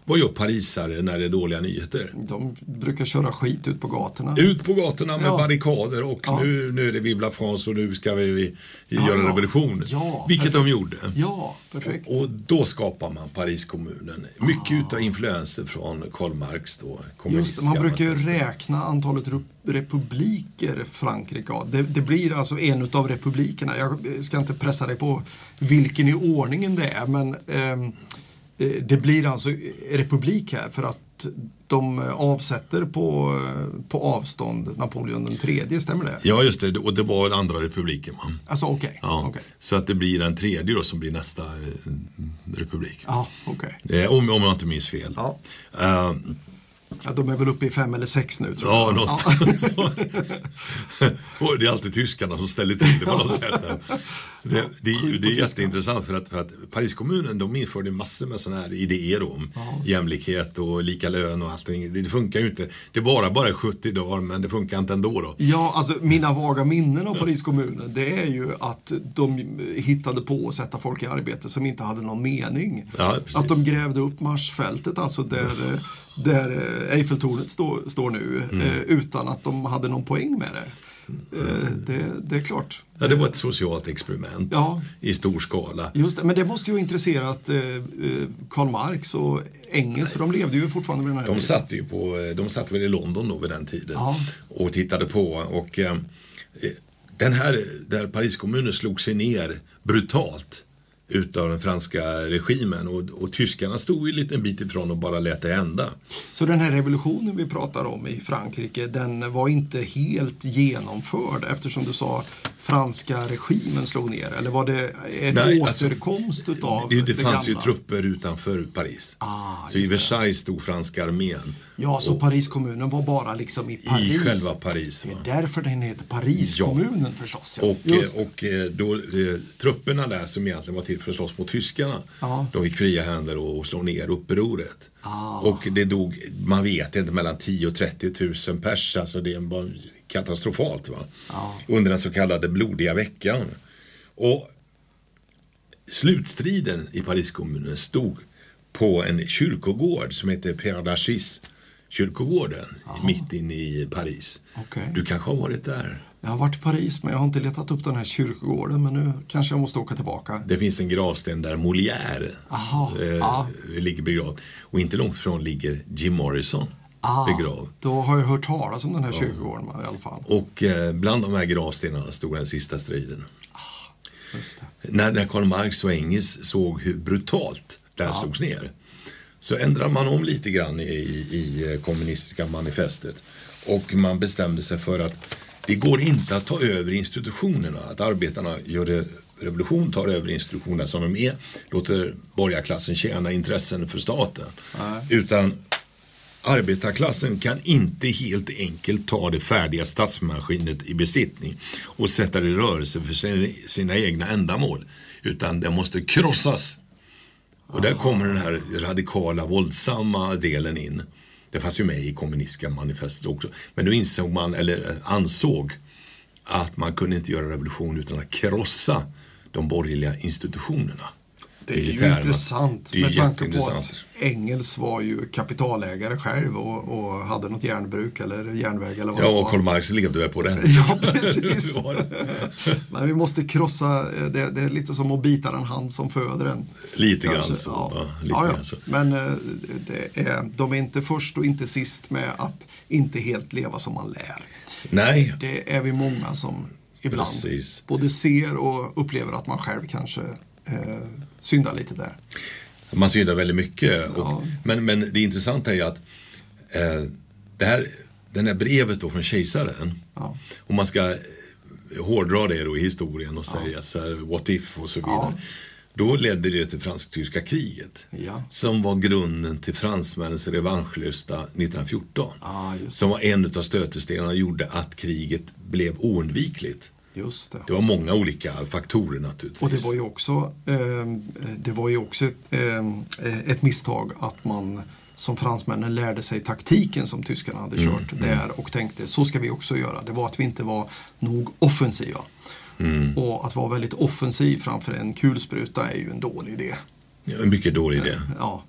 Vad gör parisare när det är dåliga nyheter? De brukar köra skit ut på gatorna. Ut på gatorna med barrikader och nu är det Vive la France och nu ska vi göra revolution. Ja, vilket de gjorde. Ja, perfekt. Och då skapar man Pariskommunen. Mycket utav influenser från Karl Marx då. Just, man brukar ju räkna antalet republiker Frankrike. Det blir alltså en av republikerna. Jag ska inte pressa dig på vilken i ordningen det är, men det blir alltså republik här för att de avsätter på avstånd Napoleon den tredje, stämmer det? Ja, just det. Och det var den andra republiken, va? Alltså, okej. Ja. Okay. Så att det blir den tredje då som blir nästa republik. Ja, okej. Om jag inte minns fel. Ja. Ja, de är väl uppe i 5 eller 6 nu, tror jag. Ja, någonstans. Och det är alltid tyskarna som ställer till det på något sätt. Det är jätteintressant för att Pariskommunen, de införde massor med sådana här idéer om jämlikhet och lika lön och allting. Det funkar ju inte. Det var bara 70 dagar, men det funkar inte ändå då. Ja, alltså mina vaga minnen av Pariskommunen, det är ju att de hittade på att sätta folk i arbete som inte hade någon mening. Ja, att de grävde upp Marsfältet, alltså där Eiffeltornet står nu, utan att de hade någon poäng med det. Det är klart. Ja, det var ett socialt experiment i stor skala. Just det, men det måste ju ha intresserat Karl Marx och Engels, för de levde ju fortfarande med den här De satt väl i London då vid den tiden och tittade på, och den här där Pariskommunen slog sig ner brutalt utav den franska regimen, och tyskarna stod ju en liten bit ifrån och bara lät det hända. Så den här revolutionen vi pratar om i Frankrike, den var inte helt genomförd eftersom du sa franska regimen slog ner, eller var det återkomst utav det fanns ju trupper utanför Paris. Så i Versailles stod franska armén. Ja, så Pariskommunen var bara liksom i Paris. I själva Paris. Det är därför den heter Pariskommunen förstås. Ja. Och då trupperna där som egentligen var till för att slåss mot tyskarna, de fick fria händer och slå ner upproret. Och det dog, man vet inte, mellan 10 och 30 000 pers, alltså det var katastrofalt, va? Under den så kallade blodiga veckan. Och slutstriden i Pariskommunen stod på en kyrkogård som heter Père Lachaise kyrkogården, mitt inne i Paris. Du kanske har varit där? Jag har varit i Paris, men jag har inte letat upp den här kyrkogården, men nu kanske jag måste åka tillbaka. Det finns en gravsten där Molière ligger begravd, och inte långt ifrån ligger Jim Morrison begravd. Då har jag hört talas om den här kyrkogården i alla fall. Och bland de här gravstenarna stod den sista striden. Just det. När Karl Marx och Engels såg hur brutalt det här slogs ner, så ändrade man om lite grann i kommunistiska manifestet, och man bestämde sig för att det går inte att ta över institutionerna, att arbetarna gör revolution, tar över institutionerna som de är, låter borgarklassen tjäna intressen för staten. Utan arbetarklassen kan inte helt enkelt ta det färdiga statsmaskinet i besittning och sätta det i rörelse för sina egna ändamål, utan det måste krossas. Och där kommer den här radikala, våldsamma delen in. Det fanns ju med i kommunistiska manifestet också. Men då insåg man, eller ansåg, att man kunde inte göra revolution utan att krossa de borgerliga institutionerna. Det är ju intressant, det är med tanke på att Engels var ju kapitalägare själv och hade något järnbruk eller järnväg eller vad det var. Ja, och Karl Marx levde väl på den. Ja, precis. Men vi måste krossa, det är lite som att bita den hand som föder en. Lite grann så. Grann så. Men de är inte först och inte sist med att inte helt leva som man lär. Nej. Det är vi många som ibland både ser och upplever att man själv kanske syndar lite där. Man syndar väldigt mycket. Men det intressanta är att den här brevet då från kejsaren, om man ska hårdra det då i historien och säga så här, what if och så vidare, då ledde det till fransk-tyska kriget, som var grunden till fransmännens revanschlusta 1914, som var en av stötestenarna och gjorde att kriget blev oundvikligt. Just det. Det var många olika faktorer naturligtvis. Och det var ju också ett misstag att man som fransmännen lärde sig taktiken som tyskarna hade kört där och tänkte så ska vi också göra. Det var att vi inte var nog offensiva. Och att vara väldigt offensiv framför en kulspruta är ju en dålig idé. Ja, en mycket dålig idé. Ja.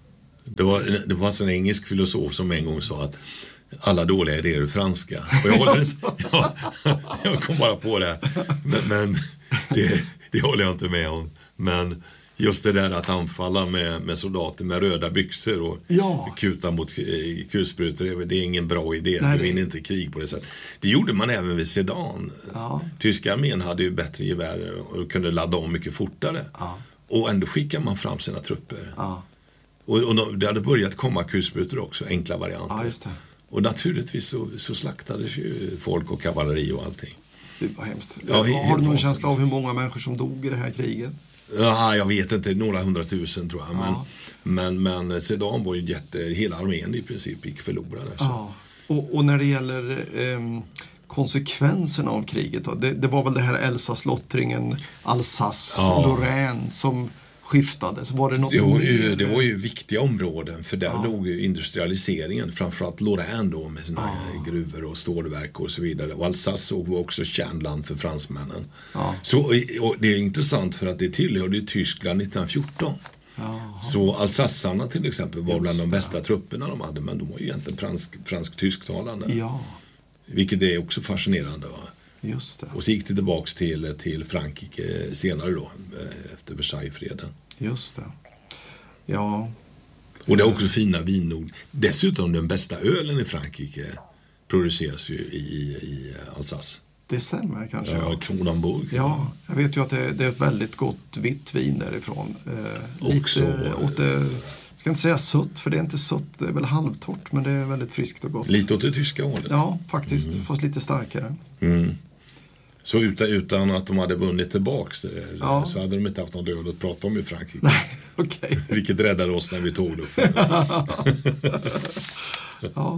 Det var en engelsk filosof som en gång sa att alla dåliga idéer är franska. Och jag kom bara på det. Men det håller jag inte med om. Men just det där att anfalla med soldater med röda byxor och kuta mot kulsprutor, det är ingen bra idé. Du vinner inte krig på det sättet. Det gjorde man även vid Sedan. Ja. Tyska armén hade ju bättre gevär och kunde ladda om mycket fortare. Ja. Och ändå skickar man fram sina trupper. Ja. Och det hade börjat komma kulsprutor också, enkla varianter. Ja, just det. Och naturligtvis så slaktades ju folk och kavalleri och allting. Det var hemskt. Har du någon känsla av hur många människor som dog i det här kriget? Ja, jag vet inte, några 100 000 tror jag. Ja. Men Sedan var ju hela armén i princip gick förlorade. Ja. Och när det gäller konsekvenserna av kriget då, det var väl det här Elsass-lottringen, Alsace, Lorraine som skiftades. Var det något det var ju viktiga områden, för där låg ju industrialiseringen, framförallt Lorraine då med sina gruvor och stålverk och så vidare. Och Alsace var också kärnland för fransmännen. Ja. Så och det är intressant för att det tillhörde Tyskland 1914. Ja. Så alsassarna till exempel var bland de bästa trupperna de hade, men de var ju egentligen fransk-tysktalande. Ja. Vilket är också fascinerande, va? Just det. Och så gick det tillbaks till Frankrike senare då, efter Versaillesfreden. Just det. Ja. Och det är också fina vinord. Dessutom den bästa ölen i Frankrike produceras ju i Alsace. Det stämmer kanske. Ja, Kronenbourg. Ja, jag vet ju att det är ett väldigt gott vitt vin därifrån. Lite åt det, ska inte säga sött, för det är inte sött, det är väl halvtorrt, men det är väldigt friskt och gott. Lite åt det tyska hållet. Ja, faktiskt, fast lite starkare. Mm. Så utan att de hade vunnit tillbaks så hade de inte haft någon död att prata om i Frankrike. Okay. Vilket räddade oss när vi tog det. Ja.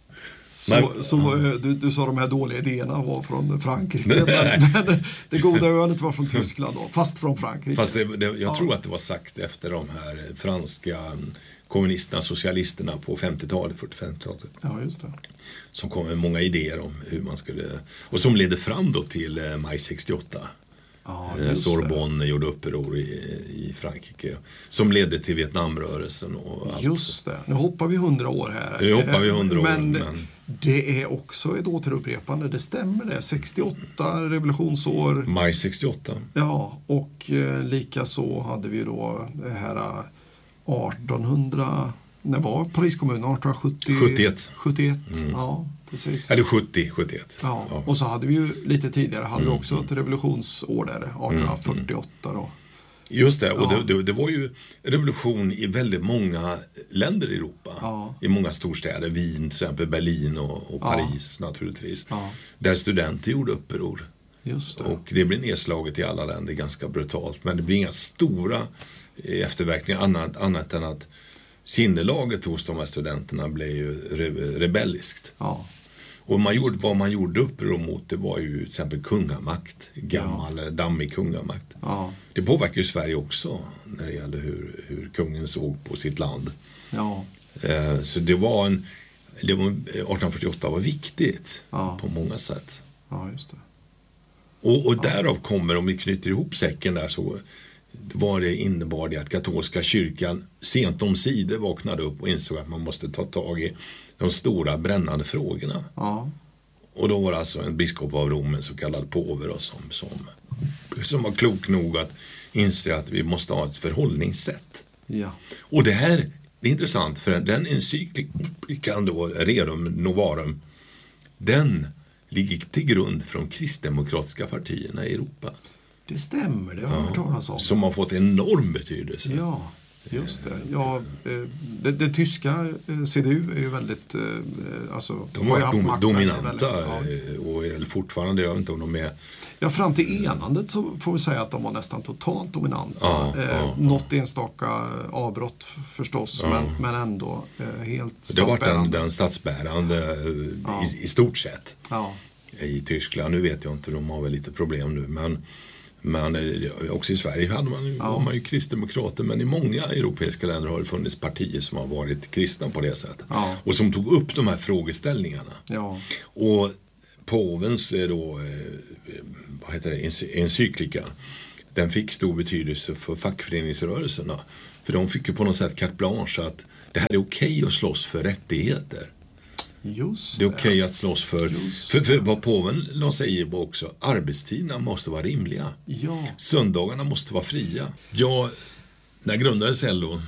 Du sa de här dåliga idéerna var från Frankrike, men det goda ölet var från Tyskland då, fast från Frankrike. Fast jag tror att det var sagt efter de här franska kommunisterna, socialisterna på 50-talet, 40-50-talet. Ja, just det. Som kom med många idéer om hur man skulle, och som ledde fram då till maj 68. Sorbonne gjorde uppror i Frankrike, som ledde till Vietnamrörelsen och allt. Just det, nu hoppar vi 100 år här. Nu hoppar vi 100 år. Men det är också ett återupprepande, det stämmer det. 68, revolutionsår. Maj 68. Ja, och lika så hade vi då det här 1800, när var Pariskommunen? 1871. 71, ja. Precis. Eller 71. Ja. Och så hade vi ju lite tidigare hade vi också ett revolutionsår där, 1848 då. Just det, och det var ju revolution i väldigt många länder i Europa. Ja. I många storstäder, Wien till exempel, Berlin och Paris naturligtvis. Ja. Där studenter gjorde uppror. Just det. Och det blir nedslaget i alla länder ganska brutalt. Men det blir inga stora efterverkningar annat än att sinnelaget hos de här studenterna blev ju rebelliskt. Ja. Och vad man gjorde uppror mot, det var ju till exempel kungamakt, gammal dammig kungamakt. Ja. Det påverkar ju Sverige också när det gäller hur kungen såg på sitt land. Ja. Så det var 1848 var viktigt på många sätt. Ja, just det. Och därav kommer, om vi knyter ihop säcken där, så var det innebar det att katolska kyrkan sent om sidor vaknade upp och insåg att man måste ta tag i de stora brännande frågorna. Ja. Och då var det alltså en biskop av Rom, en så kallad påve då, som var klok nog att inse att vi måste ha ett förhållningssätt. Ja. Och det här är intressant, för den encyklikan då, Rerum Novarum, den ligger till grund för de kristdemokratiska partierna i Europa. Det stämmer, det har jag hört talas om. Som har fått enorm betydelse. Ja, just det. Ja, det tyska CDU är ju väldigt... de har varit dominanta och är fortfarande, jag vet inte om de är... Ja, fram till enandet så får vi säga att de var nästan totalt dominanta. Något enstaka avbrott förstås, men ändå helt statsbärande. Det har varit den statsbärande i stort sett i Tyskland. Nu vet jag inte, de har väl lite problem nu, men också i Sverige var man ju kristdemokrater, men i många europeiska länder har det funnits partier som har varit kristna på det sättet. Ja. Och som tog upp de här frågeställningarna. Ja. Och påvens encyklika, den fick stor betydelse för fackföreningsrörelserna. För de fick ju på något sätt carte blanche att det här är okej att slåss för rättigheter. Just Det är okej att slåss för vad påven säger också, arbetstiderna måste vara rimliga. Ja. Söndagarna måste vara fria. Ja, när grundades LO?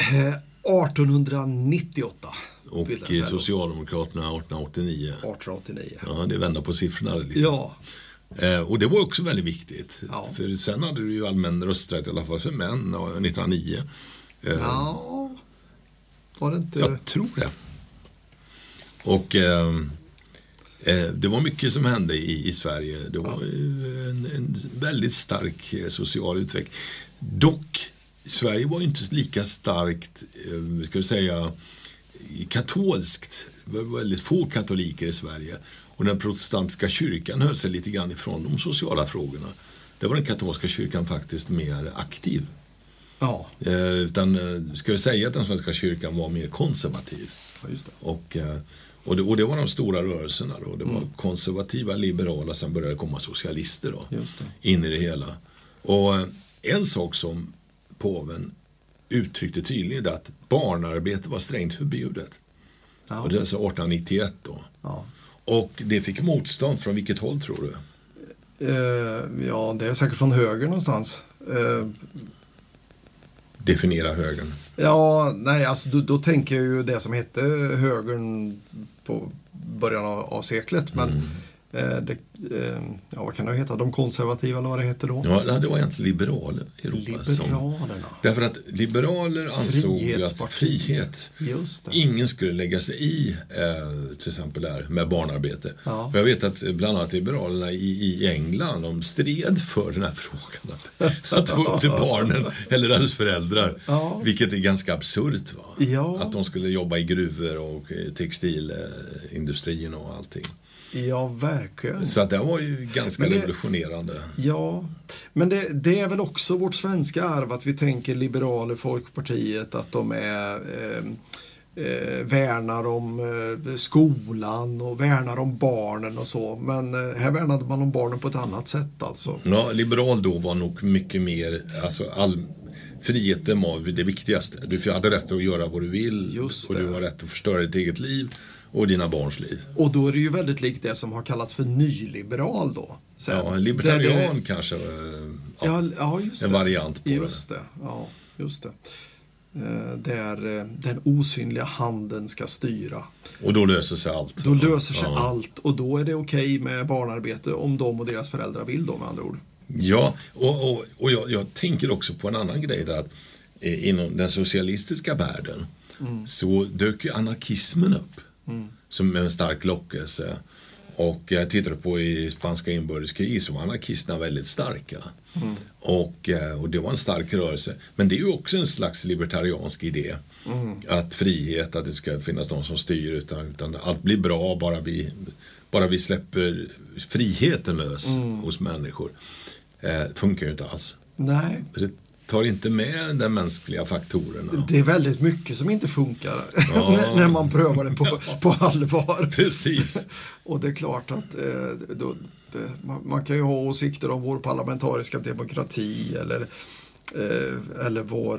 1898. Och Socialdemokraterna 1889. 1889. Ja, det vänder på siffrorna lite. Ja. Och det var också väldigt viktigt. Ja. För sen hade du ju allmän rösträtt i alla fall för män 1909. Ja, var det inte... Jag tror det. Och det var mycket som hände i Sverige. Det var en väldigt stark social utveckling. Dock, Sverige var ju inte lika starkt, ska vi säga, katolskt. Det var väldigt få katoliker i Sverige. Och den protestantiska kyrkan höll sig lite grann ifrån de sociala frågorna. Där var den katolska kyrkan faktiskt mer aktiv. Ja. Utan ska vi säga att den svenska kyrkan var mer konservativ. Ja, just det. Och det var de stora rörelserna då. Det var konservativa, liberala, sen började det komma socialister då. Just det. In i det hela. Och en sak som påven uttryckte tydligt är att barnarbete var strängt förbjudet. Ja. Och det är alltså 1891 då. Ja. Och det fick motstånd från vilket håll tror du? Ja, det är säkert från höger någonstans. Definiera högern. Ja, nej, alltså då tänker jag ju det som hette högern på början av seklet. Men vad kan det heta? De konservativa eller vad det heter då? Ja, det var egentligen liberaler i Europa. Liberalerna. Därför att liberaler ansåg att frihet, just det. Ingen skulle lägga sig i till exempel där med barnarbete. Ja. Och jag vet att bland annat liberalerna i England, de stred för den här frågan. Att få upp till barnen eller deras föräldrar. Ja. Vilket är ganska absurt, va? Ja. Att de skulle jobba i gruvor och textilindustrin och allting. Ja, verkligen. Så att det var ju ganska revolutionerande. Ja, men det är väl också vårt svenska arv att vi tänker liberaler, Folkpartiet, att de värnar om skolan och värnar om barnen och så. Men här värnade man om barnen på ett annat sätt alltså. Ja, liberal då var nog mycket mer, alltså friheten var det viktigaste. Du hade rätt att göra vad du vill och du har rätt att förstöra ditt eget liv och dina barns liv. Och då är det ju väldigt likt det som har kallats för nyliberal då. Sen. Ja, libertarian kanske. Just det. En variant på just det. Ja, just det. Där den osynliga handen ska styra. Och då löser sig allt. Då löser sig allt. Och då är det okej med barnarbete om de och deras föräldrar vill då, med andra ord. Ja, och jag tänker också på en annan grej där att inom den socialistiska världen så dök ju anarkismen upp som en stark lockelse. Och jag tittade på i spanska inbördeskrig så var anarkisterna väldigt starka. Och det var en stark rörelse. Men det är ju också en slags libertariansk idé. Att frihet, att det ska finnas de som styr utan allt blir bra bara vi släpper friheten lös hos människor. Funkar ju inte alls. Nej. Det tar inte med de mänskliga faktorerna. Det är väldigt mycket som inte funkar när man prövar det på allvar. Precis. Och det är klart att man kan ju ha åsikter om vår parlamentariska demokrati eller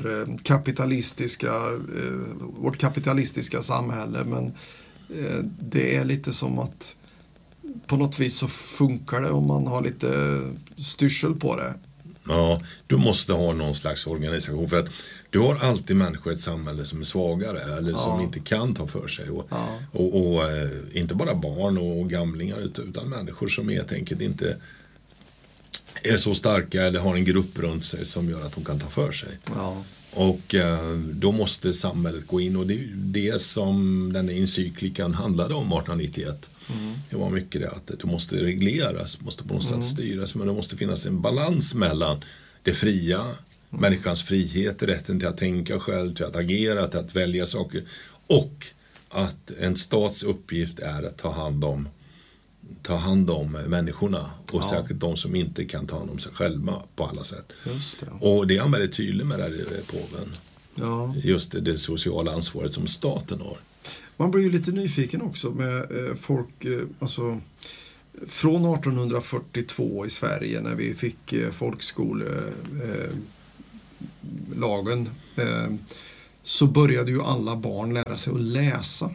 vårt kapitalistiska samhälle, men det är lite som att på något vis så funkar det om man har lite styrsel på det. Ja, du måste ha någon slags organisation för att du har alltid människor i ett samhälle som är svagare eller som inte kan ta för sig och inte bara barn och gamlingar utan människor som helt enkelt inte är så starka eller har en grupp runt sig som gör att de kan ta för sig. Ja. Och då måste samhället gå in och det är det som den encyklikan handlade om 1891. Det var mycket det att det måste regleras, måste på något sätt styras, men det måste finnas en balans mellan det fria, människans frihet, rätten till att tänka själv, till att agera, till att välja saker och att en stats uppgift är att ta hand om människorna och särskilt de som inte kan ta hand om sig själva på alla sätt. Just det. Och det är han väldigt tydlig med där påven. Ja. Just det sociala ansvaret som staten har. Man blir ju lite nyfiken också med folk, alltså från 1842 i Sverige när vi fick folkskolelagen så började ju alla barn lära sig att läsa.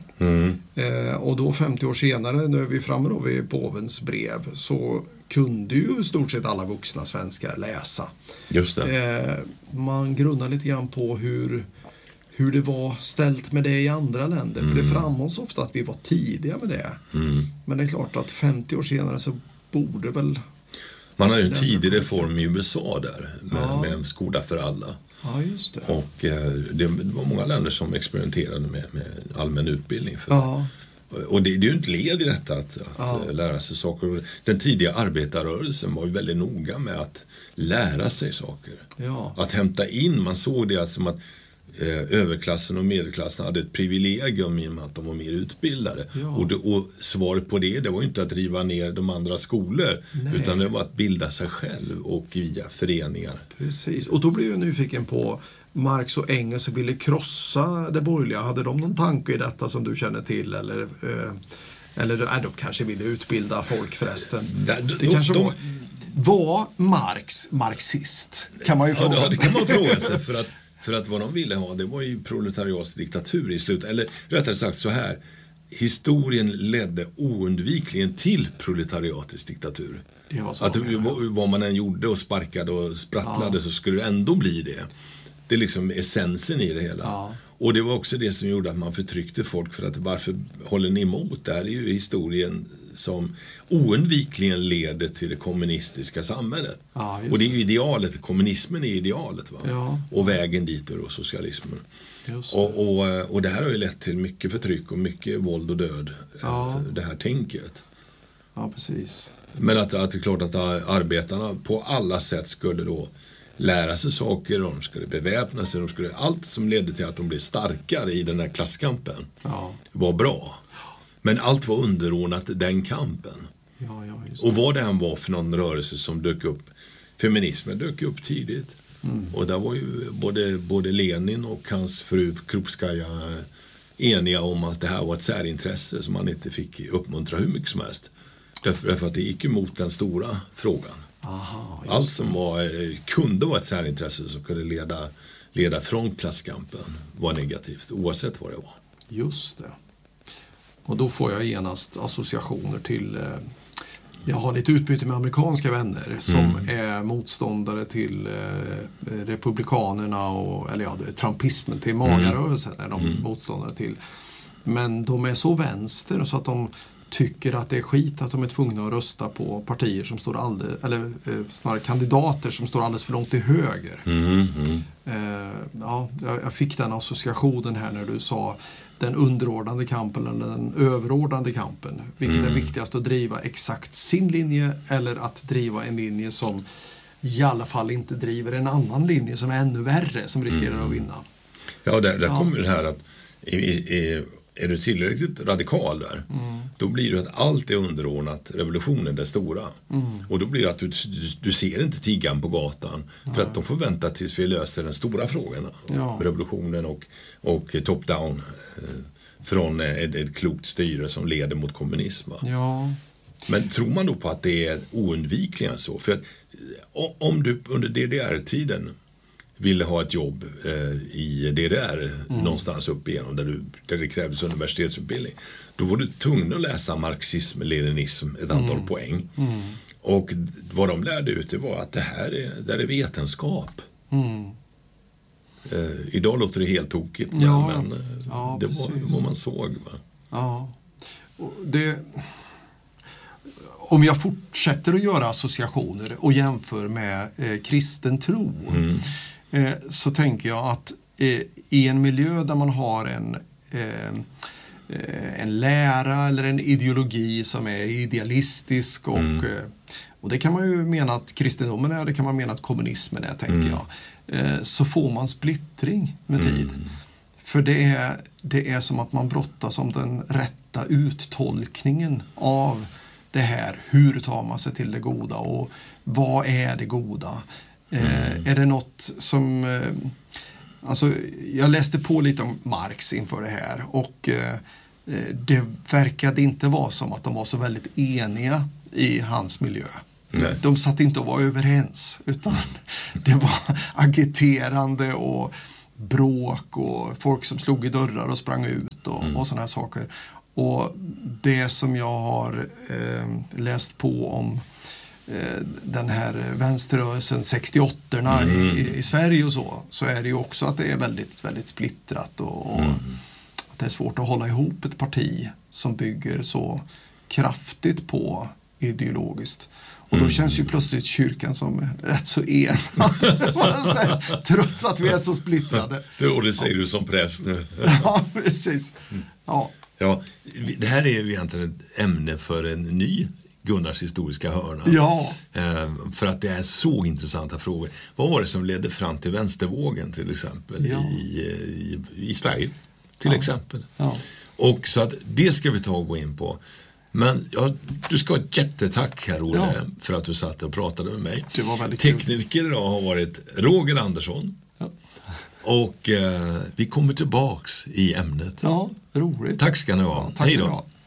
Och då 50 år senare, nu är vi framme då vid påvens brev, så kunde ju i stort sett alla vuxna svenskar läsa. Just det. Man grunnar lite grann på hur det var ställt med det i andra länder. För det framhålls ofta att vi var tidiga med det. Men det är klart att 50 år senare så borde väl... Man har ju en tidig reform i USA där med en skola för alla. Ja, just det. Och det var många länder som experimenterade med allmän utbildning. Och det är ju inte led i detta att lära sig saker. Den tidiga arbetarrörelsen var ju väldigt noga med att lära sig saker. Ja. Att hämta in, man såg det som att överklassen och medelklassen hade ett privilegium i och med att de var mer utbildade. Ja. Och svaret på det var ju inte att riva ner de andra skolor. Nej. Utan det var att bilda sig själv och via föreningar. Precis, och då blir jag nyfiken på Marx och Engels ville krossa det borgerliga. Hade de någon tanke i detta som du känner till? Eller de kanske ville utbilda folk förresten. Det kanske var Marx marxist? Kan man ju fråga sig. Ja, det kan man fråga sig för att vad de ville ha, det var ju proletariats diktatur i slut. Eller rättare sagt så här, historien ledde oundvikligen till proletariatisk diktatur. Det var så. Att vad man än gjorde och sparkade och sprattlade så skulle det ändå bli det. Det är liksom essensen i det hela. Ja. Och det var också det som gjorde att man förtryckte folk, för att varför håller ni emot? Det här är ju historien som oundvikligen leder till det kommunistiska samhället. Ja, och det är ju idealet, kommunismen är idealet, va? Ja. Och vägen dit och socialismen. Just det. Och det här har ju lett till mycket förtryck och mycket våld och död, det här tänket. Ja, precis. Men att det är klart att arbetarna på alla sätt skulle då lära sig saker, de skulle beväpna sig, allt som ledde till att de blev starkare i den här klasskampen var bra. Men allt var underordnat den kampen. Och vad det än var för någon rörelse som dök upp, feminismen dök upp tidigt. Och där var ju både Lenin och hans fru Krupskaja eniga om att det här var ett särintresse som man inte fick uppmuntra hur mycket som helst. Därför att det gick emot den stora frågan. Aha, allt som kunde vara ett särintresse som kunde leda från klasskampen var negativt, oavsett vad det var. Just det. Och då får jag genast associationer till... Jag har lite utbyte med amerikanska vänner som är motståndare till republikanerna trumpismen, till magarrörelsen är de motståndare till. Men de är så vänster så att de tycker att det är skit att de är tvungna att rösta på partier som står snarare kandidater som står alldeles för långt till höger. Jag fick den associationen här när du sa den underordnade kampen eller den överordnade kampen. Vilket är viktigast, att driva exakt sin linje eller att driva en linje som i alla fall inte driver en annan linje som är ännu värre, som riskerar att vinna. Ja, där kommer det här att är du tillräckligt radikal där, då blir det att allt är underordnat revolutionen, det stora. Och då blir det att du ser inte tiggan på gatan, för att de får vänta tills vi löser den stora frågan. Revolutionen och top-down från ett klokt styre som leder mot kommunism. Ja. Men tror man då på att det är oundvikligen så? För att om du under DDR-tiden ville ha ett jobb i DDR någonstans upp igenom där det krävdes universitetsutbildning, då var du tvungen att läsa marxism, leninism ett antal poäng. Och vad de lärde ut, det var att det är vetenskap. Idag låter det helt tokigt, men det var vad man såg. Va? Ja. Och om jag fortsätter att göra associationer och jämför med kristen tro, så tänker jag att i en miljö där man har en lära eller en ideologi som är idealistisk och det kan man ju mena att kristendomen är, det kan man mena att kommunismen är, tänker jag, så får man splittring med tid. För det är som att man brottas om den rätta uttolkningen av det här. Hur tar man sig till det goda och vad är det goda? Är det något som... jag läste på lite om Marx inför det här och det verkade inte vara som att de var så väldigt eniga i hans miljö. Nej. De satt inte och var överens, utan det var agiterande och bråk och folk som slog i dörrar och sprang ut och sådana här saker. Och det som jag har läst på om den här vänsterrörelsen 68-orna i Sverige och så är det ju också att det är väldigt, väldigt splittrat och att det är svårt att hålla ihop ett parti som bygger så kraftigt på ideologiskt. Och då känns ju plötsligt kyrkan som rätt så enad, trots att vi är så splittrade. Och det säger du som präst nu. Ja, precis. Ja. Ja, det här är ju egentligen ett ämne för en ny Gunnars historiska hörna. Ja. För att det är så intressanta frågor. Vad var det som ledde fram till vänstervågen till exempel i Sverige till exempel? Ja. Och så att det ska vi ta och gå in på. Men du ska ha ett jättetack här, Olle, för att du satt och pratade med mig. Det var väldigt Tekniker idag har varit Roger Andersson. Ja. Och vi kommer tillbaks i ämnet. Ja, roligt. Tack ska ni ha. Ja, tack ska ni ha.